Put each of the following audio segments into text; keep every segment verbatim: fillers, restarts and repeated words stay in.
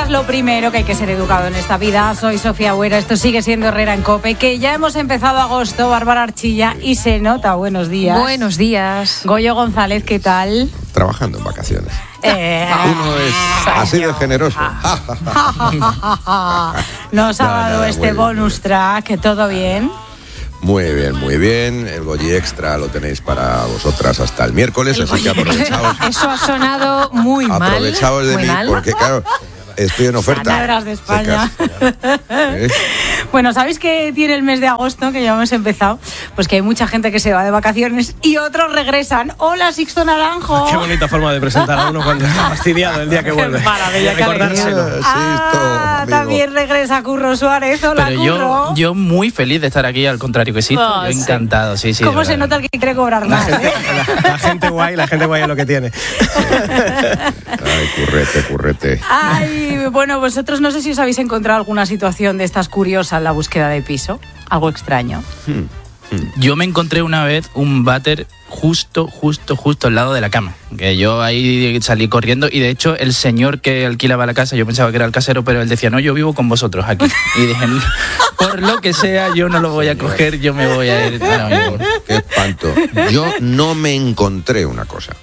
días. Lo primero, que hay que ser educado en esta vida. Soy Sofía Buera, esto sigue siendo Herrera en COPE, que ya hemos empezado agosto. Bárbara Archilla, y se nota. Buenos días. Buenos días. Goyo González, ¿qué tal? Trabajando en vacaciones. Eh, Uno es así de generoso. Nos ha No, dado nada, este muy bonus bien. track, ¿todo bien? Muy bien, muy bien. El Goyi Extra lo tenéis para vosotras hasta el miércoles, así que aprovechaos. Eso ha sonado muy mal. Aprovechaos de muy mí, mal. porque claro, estoy en oferta. Ganaderas de España. ¿Eh? Bueno, ¿sabéis que tiene el mes de agosto, que ya hemos empezado? Pues que hay mucha gente que se va de vacaciones y otros regresan. ¡Hola, Sixto Naranjo! Qué bonita forma de presentar a uno cuando está fastidiado el día que vuelve. Qué maravilla, qué Recordárselo. alegría. Ah, Sisto, también regresa Curro Suárez. Hola, Pero Curro. yo, yo muy feliz de estar aquí, al contrario que sí, Oh, yo sí. encantado, sí, sí. ¿Cómo de se verdad. nota el que quiere cobrar más? eh? La, la gente guay, la gente guay es lo que tiene. Ay, currete, currete. Ay, bueno, vosotros no sé si os habéis encontrado alguna situación de estas curiosas en la búsqueda de piso. Algo extraño. Yo me encontré una vez un váter justo, justo, justo al lado de la cama. Que yo ahí salí corriendo y de hecho el señor que alquilaba la casa, yo pensaba que era el casero, pero él decía, no, yo vivo con vosotros aquí. Y dije, por lo que sea, yo no lo voy a coger, yo me voy a ir. Ahora mismo. Qué espanto. Yo no me encontré una cosa.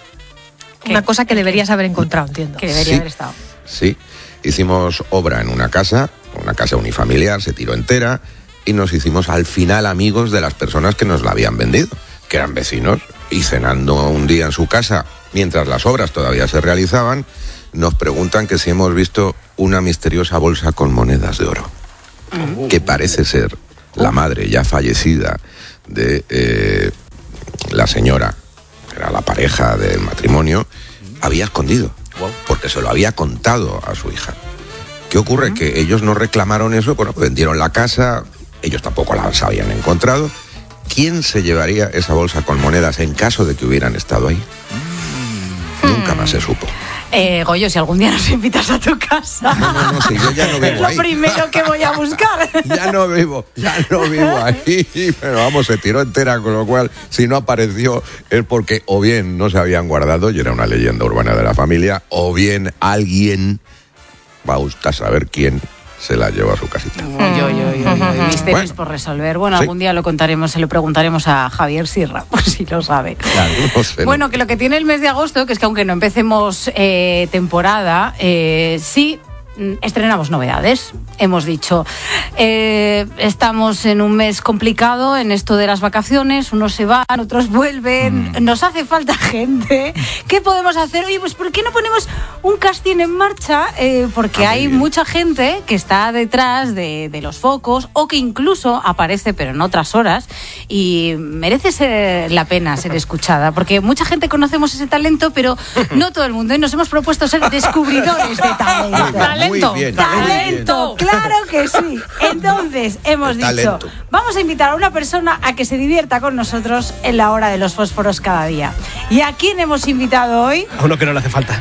Una cosa que deberías haber encontrado, entiendo. Que debería Sí. haber estado. Sí, hicimos obra en una casa, una casa unifamiliar, se tiró entera y nos hicimos al final amigos de las personas que nos la habían vendido, que eran vecinos, y cenando un día en su casa, mientras las obras todavía se realizaban, nos preguntan que si hemos visto una misteriosa bolsa con monedas de oro, que parece ser la madre ya fallecida de eh, la señora, que era la pareja del matrimonio, había escondido, porque se lo había contado a su hija. ¿Qué ocurre? Que ellos no reclamaron eso, bueno, vendieron la casa, ellos tampoco la habían encontrado. ¿Quién se llevaría esa bolsa con monedas en caso de que hubieran estado ahí? Nunca más se supo. Eh, Goyo, si algún día nos invitas a tu casa, No, no, no, si yo ya no es vivo lo ahí. primero que voy a buscar. Ya no vivo, ya no vivo ahí, pero vamos, se tiró entera, con lo cual, si no apareció es porque o bien no se habían guardado, y era una leyenda urbana de la familia, o bien alguien, va a usted saber quién, se la llevó a su casita. Uy, uy, uy, uy, uy, misterios Bueno. por resolver. Bueno, Sí. algún día lo contaremos, se lo preguntaremos a Javier Sierra, por si lo sabe. Claro, no sé, Bueno, no. que lo que tiene el mes de agosto, que es que aunque no empecemos eh, temporada, eh, sí mm, estrenamos novedades. Hemos dicho, eh, estamos en un mes complicado en esto de las vacaciones, unos se van, otros vuelven, Mm. nos hace falta gente. ¿Qué podemos hacer? Oye, pues ¿por qué no ponemos un casting en marcha? Eh, porque Ah, muy hay bien. mucha gente que está detrás de, de los focos o que incluso aparece, pero en otras horas, y merece ser la pena ser escuchada, porque mucha gente conocemos ese talento, pero no todo el mundo, y nos hemos propuesto ser descubridores de talento. Muy bien, Talento. muy bien, Talento, claro que sí. Entonces, hemos El dicho, talento. vamos a invitar a una persona a que se divierta con nosotros en la hora de los fósforos cada día. ¿Y a quién hemos invitado hoy? A uno que no le hace falta.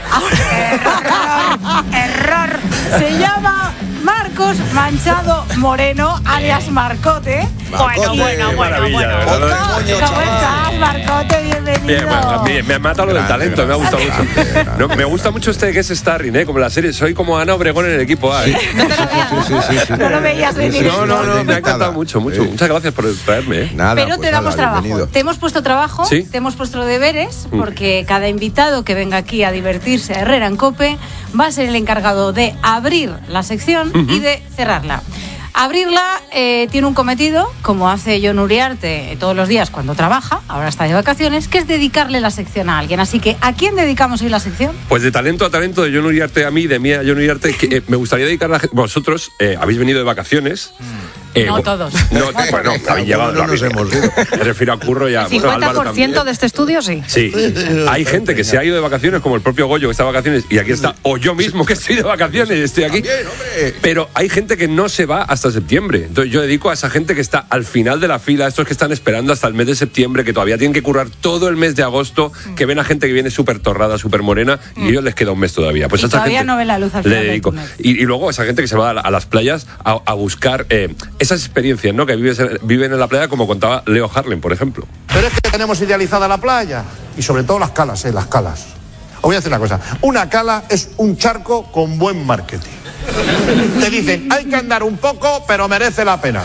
Error, error. Se llama Marcos Manchado Moreno, alias Marcote. Marcote, Bueno, bueno, qué bueno, maravilla, bueno. de verdad. ¿Cómo Coño, estás, Marcote? Bienvenido. Bien, me, me, me ha matado lo del Grande, talento, me ha gustado grande, mucho. grande, No, me gusta mucho este que es Starring, ¿eh? Como la serie. Soy como Ana Obregón en el equipo A. ¿eh? No te lo veas. Sí, sí, sí, sí. No lo veías venir. No, no, no, me ha Nada. encantado mucho, mucho. Sí. Muchas gracias por traerme, ¿eh? Nada, Pero pues te damos nada, trabajo. bienvenido. Te hemos puesto trabajo, ¿Sí? te hemos puesto deberes, porque cada invitado que venga aquí a divertirse a Herrera en COPE va a ser el encargado de abrir la sección y de cerrarla. Abrirla eh, tiene un cometido, como hace Jon Uriarte todos los días cuando trabaja, ahora está de vacaciones, que es dedicarle la sección a alguien. Así que, ¿a quién dedicamos hoy la sección? Pues de talento a talento, de Jon Uriarte a mí, de mí a Jon Uriarte, que, eh, me gustaría dedicar a la gente. Vosotros eh, habéis venido de vacaciones. Eh, No bo- todos. No, bueno, habéis llegado. No nos hemos ido. Me refiero a Curro y a El cincuenta por ciento de este estudio, sí. Sí, hay gente que se ha ido de vacaciones, como el propio Goyo que está de vacaciones, y aquí está, o yo mismo que estoy de vacaciones y estoy aquí. También, hombre. Pero hay gente que no se va hasta septiembre. Entonces yo dedico a esa gente que está al final de la fila, estos que están esperando hasta el mes de septiembre, que todavía tienen que currar todo el mes de agosto, que ven a gente que viene súper torrada, súper morena, y a ellos les queda un mes todavía. Pues Y a esa todavía gente no ven la luz al le final del dedico. túnel. Y, y luego esa gente que se va a, la- a las playas a, a buscar eh, esas experiencias, ¿no? Que vives en- viven en la playa, como contaba Leo Harlem, por ejemplo. Pero es que tenemos idealizada la playa y sobre todo las calas, ¿eh? Las calas. voy a decir una cosa. Una cala es un charco con buen marketing. Te dicen, hay que andar un poco, pero merece la pena.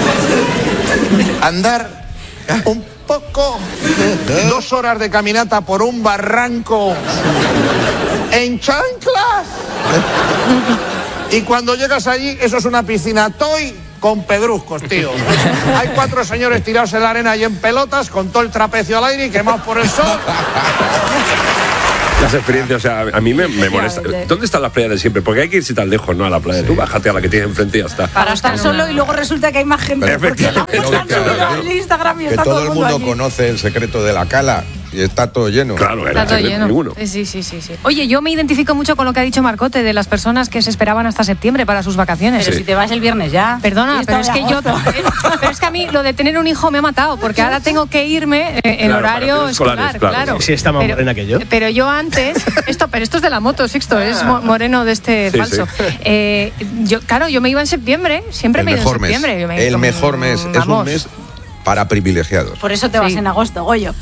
Andar un poco, dos horas de caminata por un barranco en chanclas. Y cuando llegas allí, eso es una piscina toy con pedruscos, tío. Hay cuatro señores tirados en la arena y en pelotas, con todo el trapecio al aire y quemados por el sol. Las experiencias, o sea, a mí me, me molesta. ¿Dónde están las playas de siempre? Porque hay que irse tan lejos, ¿no? A la playa. Sí. Tú bájate a la que tienes enfrente y ya está. Para estar solo y luego resulta que hay más gente. Porque la han subido al Instagram y que está todo el mundo allí. Conoce el secreto de la cala. Y está todo lleno. Claro, está todo lleno. Ninguno. Sí, sí, sí, sí. Oye, yo me identifico mucho con lo que ha dicho Marcote de las personas que se esperaban hasta septiembre para sus vacaciones. Pero sí. Si te vas el viernes ya. Perdona, pero es que yo. Pero es que a mí lo de tener un hijo me ha matado, porque ahora tengo que irme en claro, horario escolar, claro. claro. Sí, está más pero, morena que yo. Pero yo antes. Esto, pero esto es de la moto, Sixto, ah. es moreno de este sí, falso. Sí. Eh, yo, claro, yo me iba en septiembre, siempre el me iba en septiembre. Mes. Yo me el con, mejor mes, vamos. Es un mes para privilegiados. Por eso te vas sí. en agosto, Goyo.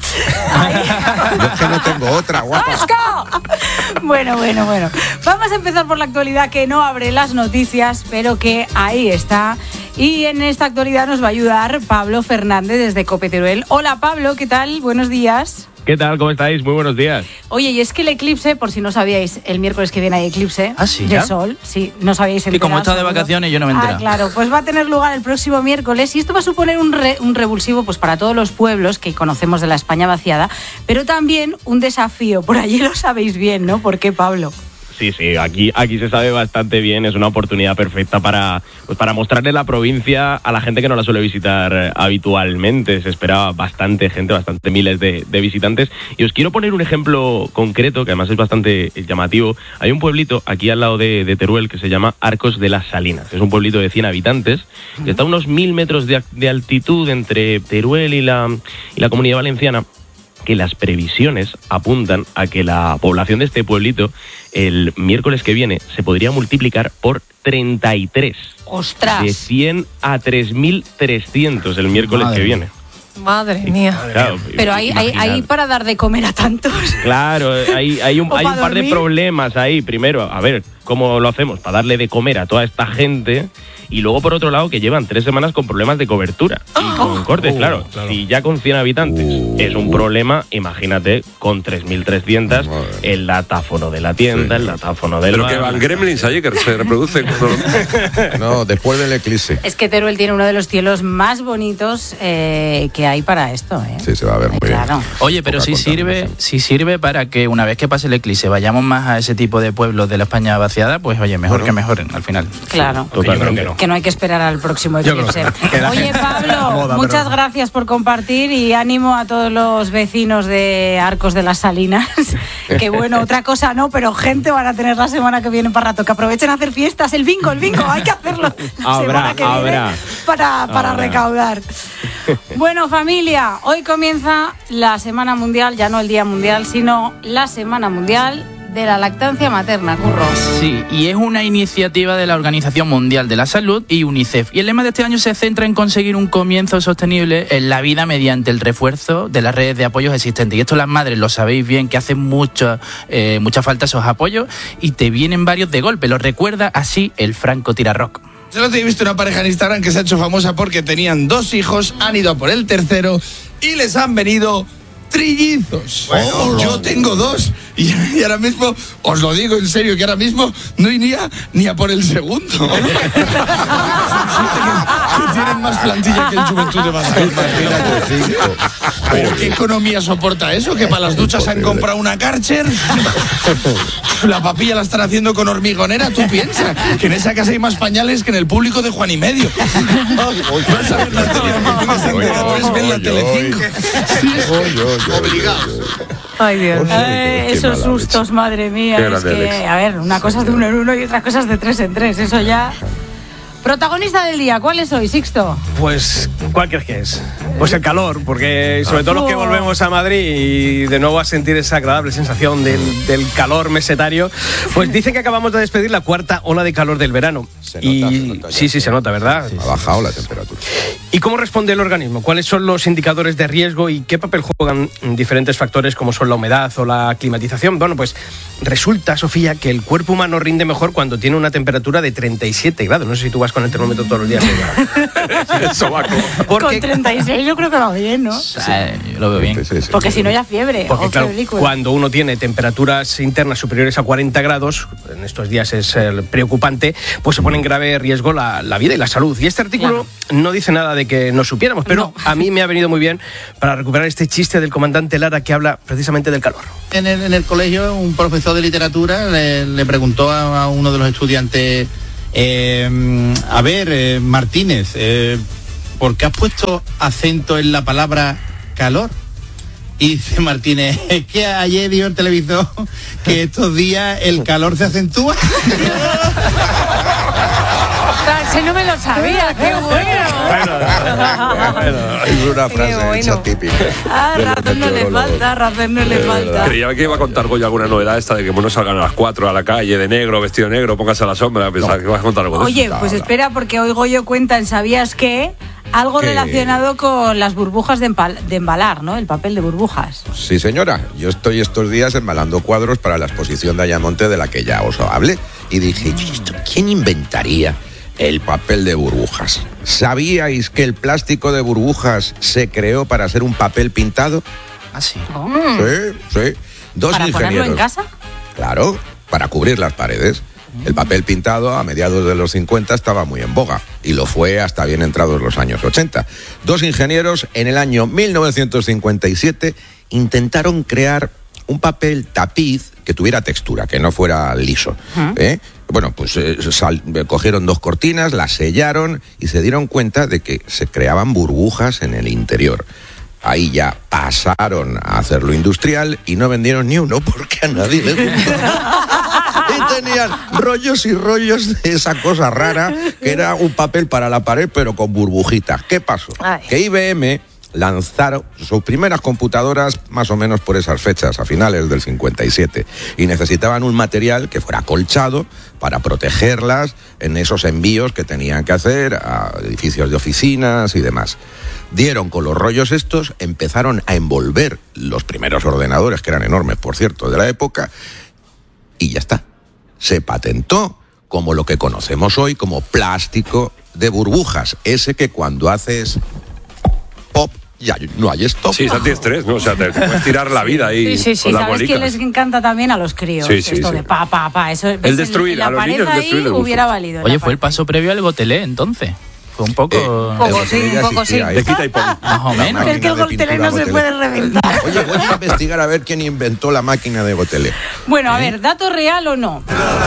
Yo es que no tengo otra, guapa. ¡Asco! Bueno, bueno, bueno. Vamos a empezar por la actualidad que no abre las noticias, pero que ahí está. Y en esta actualidad nos va a ayudar Pablo Fernández desde COPE Teruel. Hola, Pablo, ¿qué tal? Buenos días. ¿Qué tal? ¿Cómo estáis? Muy buenos días. Oye, y es que el eclipse, por si no sabíais, el miércoles que viene hay eclipse ¿Ah, sí, de ya? sol. Sí, no sabíais enterado. Y como he estado de vacaciones, yo no me he enterado. Ah, claro, pues va a tener lugar el próximo miércoles y esto va a suponer un, re, un revulsivo pues para todos los pueblos que conocemos de la España vaciada, pero también un desafío. Por allí lo sabéis bien, ¿no? ¿Por qué, Pablo? Sí, sí, aquí, aquí se sabe bastante bien, es una oportunidad perfecta para, pues para mostrarle la provincia a la gente que no la suele visitar habitualmente. Se espera bastante gente, bastante miles de, de visitantes. Y os quiero poner un ejemplo concreto, que además es bastante llamativo. Hay un pueblito aquí al lado de, de Teruel que se llama Arcos de las Salinas. Es un pueblito de cien habitantes, que está a unos mil metros de, de altitud entre Teruel y la, y la Comunidad Valenciana, que las previsiones apuntan a que la población de este pueblito el miércoles que viene se podría multiplicar por treinta y tres. ¡Ostras! De cien a tres mil trescientos el miércoles Madre que viene. Madre mía. Claro, pero hay, hay, hay para dar de comer a tantos. Claro, hay, hay un, hay un par de problemas ahí. Primero, a ver, ¿cómo lo hacemos? Para darle de comer a toda esta gente. Y luego, por otro lado, que llevan tres semanas con problemas de cobertura y oh. con cortes, uh, claro, claro. Si ya con cien habitantes uh. es un problema, imagínate con tres mil trescientos uh. el datáfono de la tienda, sí. el datáfono del Pero bar. que van gremlins allí que se reproducen. No, después del eclipse. Es que Teruel tiene uno de los cielos más bonitos eh, que hay para esto, ¿eh? Sí, se va a ver muy claro. bien. Oye, pero si sirve, si sirve para que una vez que pase el eclipse vayamos más a ese tipo de pueblos de la España vaciada, pues oye, mejor bueno. que mejoren al final. Claro. Sí, totalmente. Que no hay que esperar al próximo eclipse. Oye, Pablo, moda, muchas pero... gracias por compartir y ánimo a todos los vecinos de Arcos de las Salinas. Que bueno, otra cosa no, pero gente van a tener la semana que viene para rato. Que aprovechen a hacer fiestas, el bingo, el bingo, hay que hacerlo la habrá, semana que habrá. viene para, para habrá. recaudar. Bueno, familia, hoy comienza la Semana Mundial, ya no el Día Mundial, sino la Semana Mundial de la lactancia materna, Curro. Sí, y es una iniciativa de la Organización Mundial de la Salud y UNICEF. Y el lema de este año se centra en conseguir un comienzo sostenible en la vida mediante el refuerzo de las redes de apoyos existentes. Y esto las madres lo sabéis bien, que hacen mucho, eh, mucha falta esos apoyos y te vienen varios de golpe. Lo recuerda así el Franco Tirarroc. Solo te he visto una pareja en Instagram que se ha hecho famosa porque tenían dos hijos, han ido a por el tercero y les han venido trillizos. Bueno, oh, yo tengo dos y, y ahora mismo, os lo digo en serio, que ahora mismo no iría ni a por el segundo. que, que tienen más plantilla que el Juventud de Badalona. Pero ¿qué economía soporta eso? Que para las duchas han comprado una Karcher. La papilla la están haciendo con hormigonera. Tú piensas que en esa casa hay más pañales que en el público de Juan y Medio. Vas a ver la tele, puedes ver la Telecinco. Obligados. Ay, Dios. Eh, esos sustos, leche. Madre mía. Es que, a ver, una cosa es de uno en uno y otra cosa es de tres en tres. Eso ya. Protagonista del día, ¿cuál es hoy, Sixto? Pues, ¿cuál crees que es? Pues el calor, porque sobre todo los que volvemos a Madrid y de nuevo a sentir esa agradable sensación del, del calor mesetario, pues dicen que acabamos de despedir la cuarta ola de calor del verano. Se nota, y se nota ya. sí, sí, se nota, ¿verdad? Ha bajado la temperatura. ¿Y cómo responde el organismo? ¿Cuáles son los indicadores de riesgo y qué papel juegan diferentes factores como son la humedad o la climatización? Bueno, pues resulta, Sofía, que el cuerpo humano rinde mejor cuando tiene una temperatura de treinta y siete grados. No sé si tú vas con el termómetro todos los días. El sobaco. Porque... Con treinta y seis yo creo que va bien, ¿no? Sí, yo lo veo bien. Sí, sí, sí. Porque si no ya fiebre. Porque o claro, febrícula. cuando uno tiene temperaturas internas superiores a cuarenta grados, en estos días es eh, preocupante, pues se pone en grave riesgo la, la vida y la salud. Y este artículo claro. no dice nada de que no supiéramos, pero no. a mí me ha venido muy bien para recuperar este chiste del comandante Lara que habla precisamente del calor. En el, en el colegio, un profesor de literatura le, le preguntó a, a uno de los estudiantes, eh, a ver, eh, Martínez, eh, ¿por qué has puesto acento en la palabra calor? Y dice Martínez, es que ayer dijo el televisor que estos días el calor se acentúa. Si no me lo sabía, qué bueno. Bueno, bueno, es una frase bueno. hecha típica. Ah, razón no le falta, razón no le falta. Creía que iba a contar Goya alguna novedad esta de que no salgan a las cuatro a la calle de negro, vestido de negro, póngase a la sombra. Pensaba no. que ibas a contar algo de Oye, eso. pues no, espera, porque hoy Goyo cuenta en ¿Sabías qué? Algo ¿Qué? relacionado con las burbujas de, empal- de embalar, ¿no? El papel de burbujas. Sí, señora. Yo estoy estos días embalando cuadros para la exposición de Ayamonte de la que ya os hablé. Y dije, ¿quién inventaría el papel de burbujas? ¿Sabíais que el plástico de burbujas se creó para hacer un papel pintado? Ah, sí. Oh. Sí, sí. Dos ¿Para ingenieros. ponerlo en casa? Claro, para cubrir las paredes. El papel pintado a mediados de los cincuenta estaba muy en boga y lo fue hasta bien entrados los años ochenta. Dos ingenieros en el año mil novecientos cincuenta y siete intentaron crear un papel tapiz que tuviera textura, que no fuera liso. ¿Uh-huh? ¿eh? Bueno, pues eh, sal, cogieron dos cortinas, las sellaron y se dieron cuenta de que se creaban burbujas en el interior. Ahí ya pasaron a hacerlo industrial y no vendieron ni uno porque a nadie le gustaba. Y tenían rollos y rollos de esa cosa rara que era un papel para la pared pero con burbujitas. ¿Qué pasó? Ay. Que I B M lanzaron sus primeras computadoras más o menos por esas fechas, a finales del cincuenta y siete, y necesitaban un material que fuera acolchado para protegerlas en esos envíos que tenían que hacer a edificios de oficinas y demás. Dieron con los rollos estos, empezaron a envolver los primeros ordenadores, que eran enormes, por cierto, de la época, y ya está. Se patentó como lo que conocemos hoy como plástico de burbujas, ese que cuando haces pop ya no hay stop. Sí, es antiestrés, ¿no? O sea, te puedes tirar la vida ahí. Sí, sí, sí. Con las ¿Sabes bolicas. quién les encanta también a los críos? Sí, sí, Esto sí. de pa, pa, pa. Eso, el destruir, en, en a los niños ahí destruir el gusto. hubiera valido. Oye, fue el paso previo al Gotelé, entonces. Fue un poco... Eh, poco sí, un poco sí. De quita y pon. Más o menos. Es que el Gotelé no se puede reventar. Oye, voy a investigar a ver quién inventó la máquina de Gotelé. Bueno, a ver, ¿dato real o no?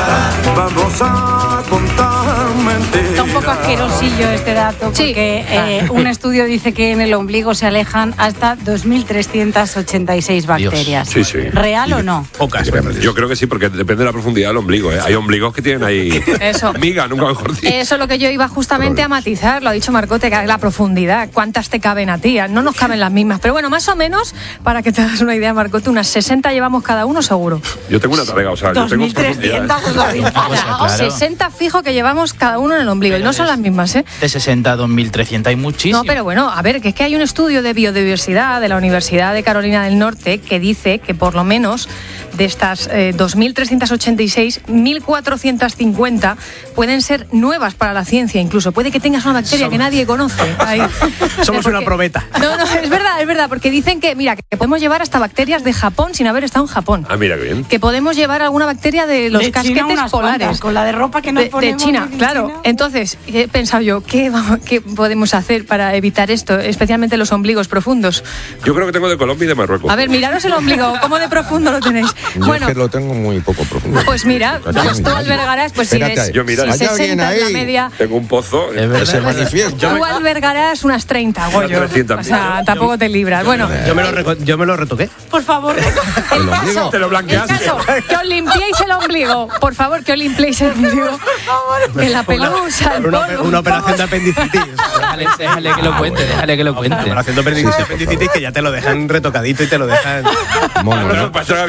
Vamos a contar mentiras. Está un poco asquerosillo este dato, porque Sí. eh, un estudio dice que en el ombligo se alejan hasta dos mil trescientas ochenta y seis bacterias. Sí, sí. ¿Real o no? Pocas. Yo creo que sí, porque depende de la profundidad del ombligo, ¿eh? Hay ombligos que tienen ahí Eso. miga, nunca mejor dicho. Eso es lo que yo iba justamente a matizar, lo ha dicho Marcote, que es la profundidad. ¿Cuántas te caben a ti? No nos caben las mismas. Pero bueno, más o menos, para que te hagas una idea, Marcote, unas sesenta llevamos cada uno seguro. Yo tengo una tarea, o sea, yo tengo profundidad. Claro. sesenta fijo que llevamos cada uno en el ombligo. Y no son las mismas, ¿eh? De sesenta a dos mil trescientos hay muchísimo. No, pero bueno, a ver, que es que hay un estudio de biodiversidad de la Universidad de Carolina del Norte que dice que por lo menos de estas eh, dos mil trescientas ochenta y seis, mil cuatrocientas cincuenta pueden ser nuevas para la ciencia incluso. Puede que tengas una bacteria Somos... que nadie conoce. Ahí. Somos porque... una probeta. No, no, es verdad, es verdad, porque dicen que, mira, que podemos llevar hasta bacterias de Japón sin haber estado en Japón. Ah, mira, qué bien. Que podemos llevar alguna bacteria de los de casquetes China polares. Cuantas, con la de ropa que nos de, ponemos. De China, claro. China. Entonces, he pensado yo, ¿qué, vamos, ¿qué podemos hacer para evitar esto? Especialmente los ombligos profundos. Yo creo que tengo de Colombia y de Marruecos. A ver, miraros el ombligo, ¿cómo de profundo lo tenéis? Yo Bueno, es que lo tengo muy poco profundo. Pues mira, pues tú albergarás, pues si ves, yo mira, si sesenta es la media. Tengo un pozo. Se manifiesta. Tú albergarás unas treinta, Goyo. O sea, tampoco te libras. Bueno, yo me lo, reco- yo me lo retoqué. Por favor, el caso, te lo blanqueaste. El caso, que os limpiéis el ombligo. Por favor, que os limpiéis el ombligo. Que la pelusa, el Una, polvo, una operación de apendicitis. Déjale, déjale que lo cuente, déjale que lo cuente. Una operación de apendicitis que ya te lo dejan retocadito y te lo dejan... Mono, Para, ¿no? para echar a vivir. Para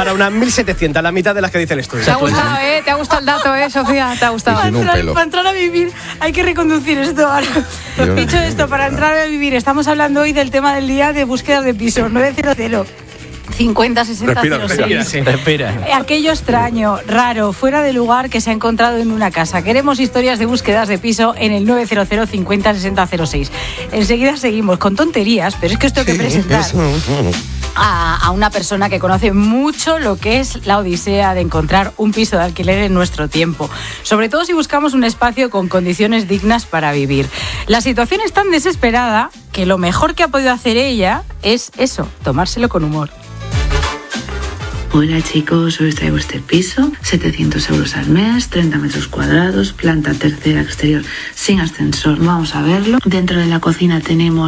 para unas mil setecientas, la mitad de las que dice el estudio. Te ha gustado, ¿eh? Te ha gustado el dato, ¿eh, Sofía? Te ha gustado. Para entrar, para entrar a vivir hay que reconducir esto ahora. Dicho esto, para entrar a vivir, estamos hablando hoy del tema del día de búsquedas de pisos. nueve cero cero cincuenta sesenta cero seis. Respira, sí, respira. Aquello extraño, raro, fuera de lugar que se ha encontrado en una casa. Queremos historias de búsquedas de piso en el nueve cero cero cincuenta sesenta cero seis. Enseguida seguimos con tonterías, pero es que os tengo que presentar a, a una persona que conoce mucho lo que es la odisea de encontrar un piso de alquiler en nuestro tiempo, sobre todo si buscamos un espacio con condiciones dignas para vivir. La situación es tan desesperada que lo mejor que ha podido hacer ella es eso, tomárselo con humor. Hola chicos, hoy os traigo este piso, setecientos euros al mes, treinta metros cuadrados, planta tercera exterior sin ascensor. Vamos a verlo. Dentro de la cocina tenemos